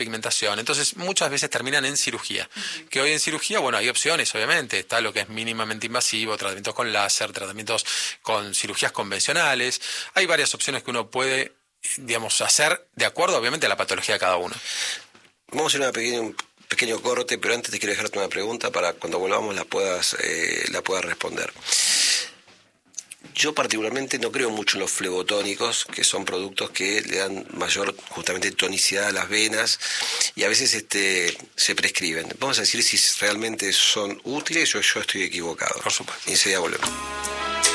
pigmentación. Entonces, muchas veces terminan en cirugía. Que hoy en cirugía, bueno, hay opciones, obviamente. Está lo que es mínimamente invasivo, tratamientos con láser, tratamientos con cirugías convencionales. Hay varias opciones que uno puede, digamos, hacer de acuerdo, obviamente, a la patología de cada uno. Vamos a hacer un pequeño corte, pero antes te quiero dejarte una pregunta para cuando volvamos la puedas responder. Yo particularmente no creo mucho en los flebotónicos, que son productos que le dan mayor justamente tonicidad a las venas y a veces se prescriben. Vamos a decir si realmente son útiles o yo estoy equivocado. Por supuesto. Y enseguida volvemos.